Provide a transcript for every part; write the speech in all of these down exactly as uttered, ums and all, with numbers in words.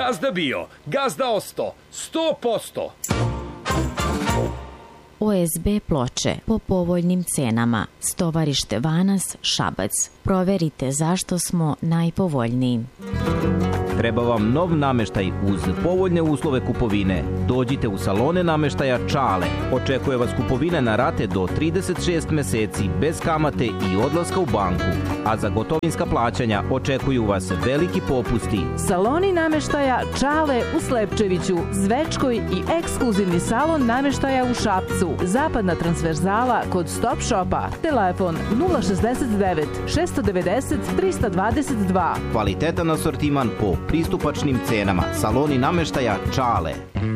Gazda bio, gazda osto, sto posto. O S B ploče po povoljnim cenama. Stovarište Vanas, Šabac. Proverite zašto smo najpovoljniji. Treba vam nov nameštaj uz povoljne uslove kupovine. Dođite u salone nameštaja Čale. Očekuje vas kupovina na rate do trideset šest meseci bez kamate i odlaska u banku. A za gotovinska plaćanja očekuju vas veliki popusti. Saloni nameštaja Čale u Slepčeviću, Zvečkoj i ekskluzivni salon nameštaja u Šapcu. Zapadna transverzala kod Stop Shopa. Telefon nula šezdeset devet šesto devedeset trista dvadeset dva. Kvalitetan asortiman po pristupačnim cenama. Saloni nameštaja Čale.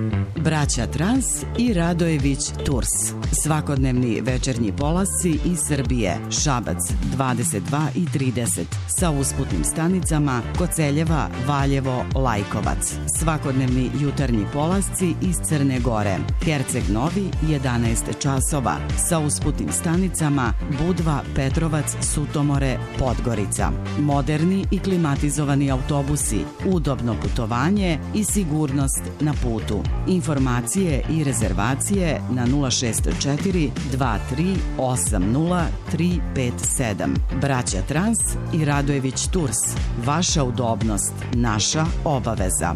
Braća Trans i Radojević Tours. Svakodnevni večernji polasci iz Srbije. Šabac dvadeset dva i trideset sa usputnim stanicama Koceljeva, Valjevo, Lajkovac. Svakodnevni jutarnji polasci iz Crne Gore. Herceg Novi jedanaest časova sa usputnim stanicama Budva, Petrovac, Sutomore, Podgorica. Moderni i klimatizovani autobusi, udobno putovanje i sigurnost na putu. Informacije i rezervacije na nula šest četiri dva tri osam nula tri pet sedam. Braća Trans i Radojević Tours. Vaša udobnost, naša obaveza.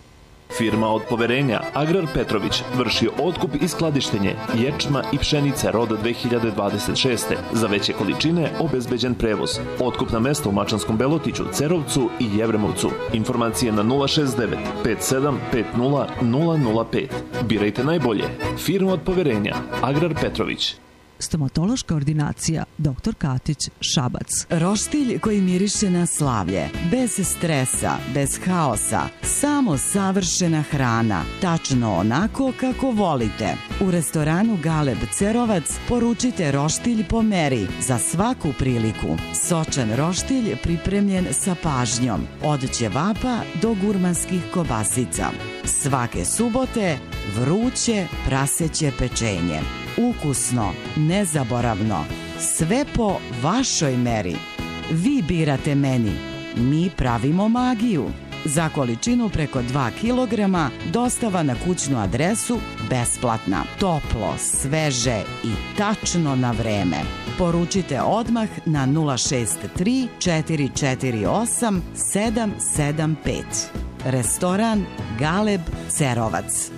Firma od poverenja Agrar Petrović vrši otkup i skladištenje ječma i pšenice roda dve hiljade dvadeset šeste. Za veće količine obezbeđen prevoz. Otkupna mesta u Mačanskom Belotiću, Cerovcu i Jevremovcu. Informacije na nula šest devet pet sedam pet nula nula nula pet. Birajte najbolje. Firma od poverenja Agrar Petrović. Stomatološka ordinacija doktor Katić, Šabac. Roštilj koji miriše na slavlje, bez stresa, bez haosa, samo savršena hrana, tačno onako kako volite. U restoranu Galeb Cerovac poručite roštilj po meri za svaku priliku. Sočan roštilj pripremljen sa pažnjom, od ćevapa do gurmanskih kobasica. Svake subote vruće praseće pečenje. Ukusno, nezaboravno, sve po vašoj meri. Vi birate meni, mi pravimo magiju. Za količinu preko dva kilograma dostava na kućnu adresu besplatna. Toplo, sveže i tačno na vreme. Poručite odmah na nula šest tri četiri četiri osam sedam sedam pet. Restoran Galeb Cerovac.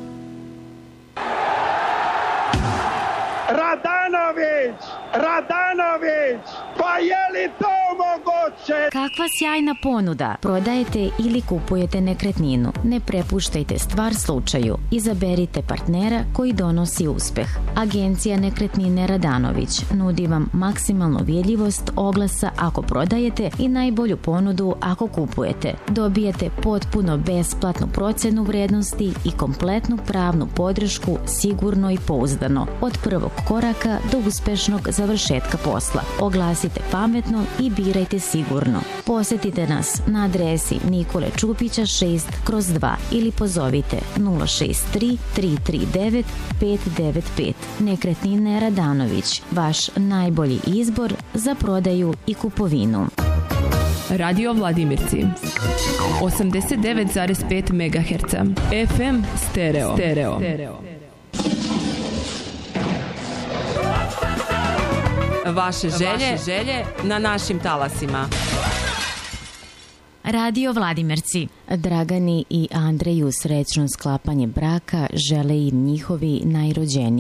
Radanović! Radanović! Pa je li to moguće? Kakva sjajna ponuda! Prodajete ili kupujete nekretninu. Ne prepuštajte stvar slučaju. Izaberite partnera koji donosi uspeh. Agencija Nekretnine Radanović nudi vam maksimalnu vidljivost oglasa ako prodajete i najbolju ponudu ako kupujete. Dobijete potpuno besplatnu procenu vrednosti i kompletnu pravnu podršku sigurno i pouzdano. Od prvog koraka do uspešnog završetka posla. Oglasite pametno i birajte sigurno. Posetite nas na adresi Nikole Čupića šest kroz dva ili pozovite nula šest tri tri tri devet pet devet pet. Nekretnine Radanović, vaš najbolji izbor za prodaju i kupovinu. Radio Vladimirci osamdeset devet zarez pet megaherca F M stereo. Stereo. Vaše želje, Vaše želje na našim talasima. Radio Vladimirci. Dragani i Andreju srećno sklapanje braka žele im njihovi najrođeniji.